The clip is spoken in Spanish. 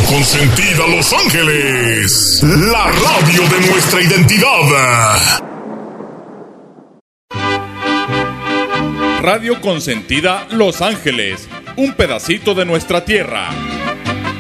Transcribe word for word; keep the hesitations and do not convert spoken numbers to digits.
Consentida Los Ángeles, la radio de nuestra identidad. Radio Consentida Los Ángeles, un pedacito de nuestra tierra.